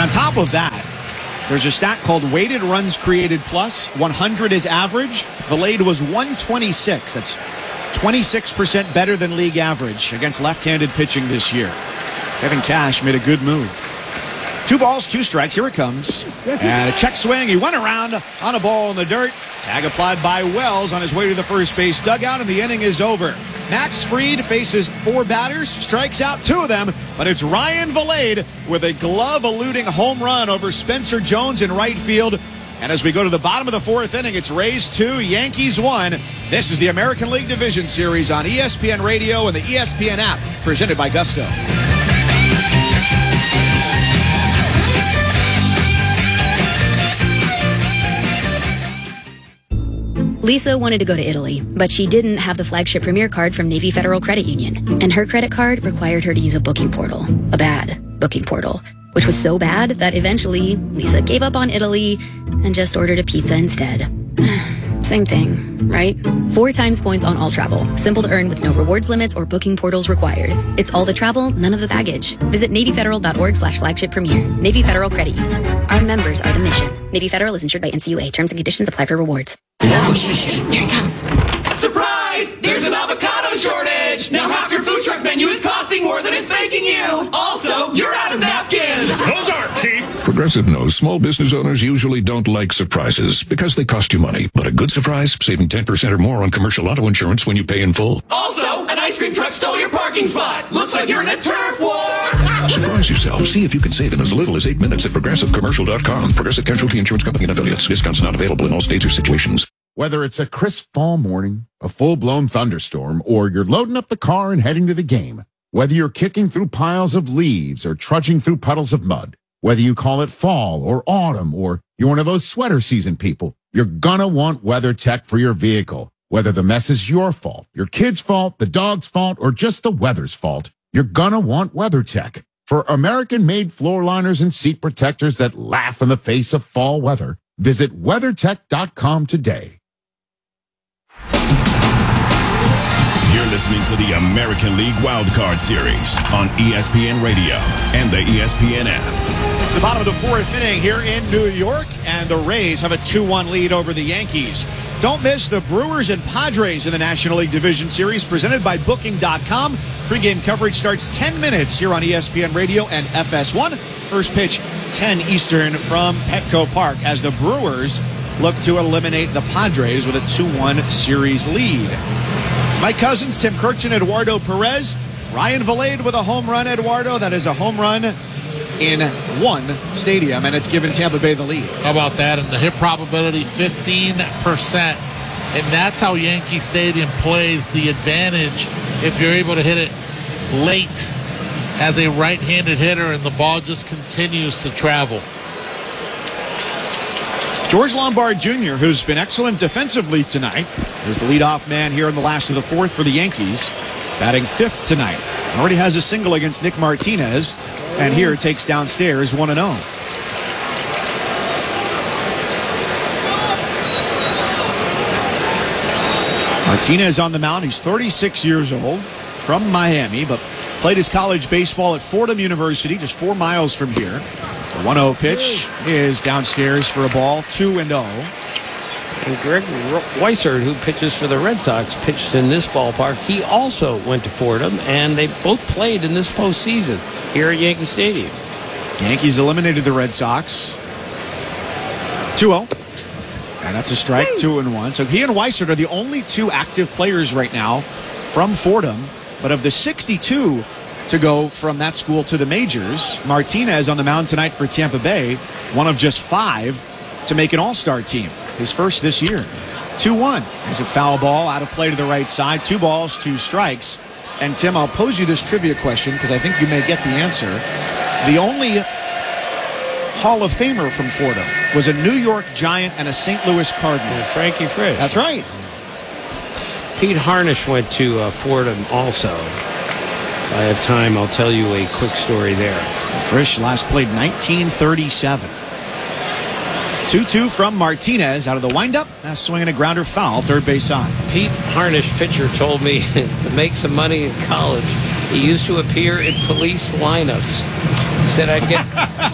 on top of that, there's a stat called weighted runs created plus. 100 is average. Valade was 126. That's 26% better than league average against left-handed pitching this year. Kevin Cash made a good move. 2 balls, 2 strikes. Here it comes. And a check swing. He went around on a ball in the dirt. Tag applied by Wells on his way to the first base dugout, and the inning is over. Max Fried faces 4 batters, strikes out 2 of them, but it's Ryan Valade with a glove-eluding home run over Spencer Jones in right field. And as we go to the bottom of the 4th inning, it's Rays 2, Yankees 1. This is the American League Division Series on ESPN Radio and the ESPN app, presented by Gusto. Lisa wanted to go to Italy, but she didn't have the flagship Premier card from Navy Federal Credit Union. And her credit card required her to use a booking portal. A bad booking portal. Which was so bad that eventually Lisa gave up on Italy and just ordered a pizza instead. Same thing, right? 4 times points on all travel. Simple to earn with no rewards limits or booking portals required. It's all the travel, none of the baggage. Visit NavyFederal.org/flagship premier. Navy Federal Credit Union. Our members are the mission. Navy Federal is insured by NCUA. Terms and conditions apply for rewards. Here he comes. Surprise! There's an avocado shortage! Now half your food truck menu is costing more than it's making you! Also, you're out of napkins! Those aren't cheap! Progressive knows small business owners usually don't like surprises because they cost you money. But a good surprise, saving 10% or more on commercial auto insurance when you pay in full. Also, an ice cream truck stole your parking spot! Looks like you're in a turf war! Surprise yourself. See if you can save in as little as 8 minutes at ProgressiveCommercial.com. Progressive Casualty Insurance Company and affiliates. Discounts not available in all states or situations. Whether it's a crisp fall morning, a full-blown thunderstorm, or you're loading up the car and heading to the game, whether you're kicking through piles of leaves or trudging through puddles of mud, whether you call it fall or autumn, or you're one of those sweater season people, you're gonna want WeatherTech for your vehicle. Whether the mess is your fault, your kid's fault, the dog's fault, or just the weather's fault, you're gonna want WeatherTech. For American-made floor liners and seat protectors that laugh in the face of fall weather, visit WeatherTech.com today. You're listening to the American League Wildcard Series on ESPN Radio and the ESPN app. It's the bottom of the 4th inning here in New York, and the Rays have a 2-1 lead over the Yankees. Don't miss the Brewers and Padres in the National League Division Series presented by Booking.com. Pre-game coverage starts 10 minutes here on ESPN Radio and FS1. First pitch, 10 Eastern from Petco Park as the Brewers look to eliminate the Padres with a 2-1 series lead. Mike Cousins, Tim Kurkjian, Eduardo Perez, Ryan Valade with a home run, Eduardo. That is a home run in one stadium, and it's given Tampa Bay the lead. How about that? And the hit probability, 15%. And that's how Yankee Stadium plays the advantage if you're able to hit it late as a right-handed hitter and the ball just continues to travel. George Lombard Jr., who's been excellent defensively tonight, is the leadoff man here in the last of the 4th for the Yankees, batting 5th tonight. Already has a single against Nick Martinez, and here takes downstairs 1-0. Martinez on the mound. He's 36 years old, from Miami, but played his college baseball at Fordham University, just 4 miles from here. The 1-0 pitch is downstairs for a ball, 2-0. And Greg Weissert, who pitches for the Red Sox, pitched in this ballpark. He also went to Fordham, and they both played in this postseason here at Yankee Stadium. Yankees eliminated the Red Sox. 2-0. And that's a strike, 2-1. So he and Weissert are the only 2 active players right now from Fordham. But of the 62 to go from that school to the majors, Martinez on the mound tonight for Tampa Bay, one of just 5 to make an all-star team. His first this year. 2-1 is a foul ball out of play to the right side. 2 balls, 2 strikes. And Tim, I'll pose you this trivia question because I think you may get the answer. The only Hall of Famer from Fordham was a New York Giant and a St. Louis Cardinal. Frankie Frisch. That's right. Pete Harnisch went to Fordham also. If I have time, I'll tell you a quick story there. Frisch last played 1937. 2-2 from Martinez out of the windup. That's swinging a grounder foul, third base side. Pete Harnisch, pitcher, told me to make some money in college, he used to appear in police lineups. He said I'd